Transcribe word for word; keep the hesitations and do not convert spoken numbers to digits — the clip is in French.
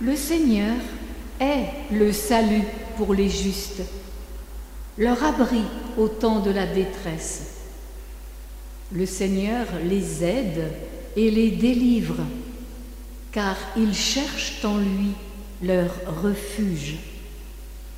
Le Seigneur est le salut pour les justes, leur abri au temps de la détresse. Le Seigneur les aide et les délivre, car ils cherchent en lui leur refuge.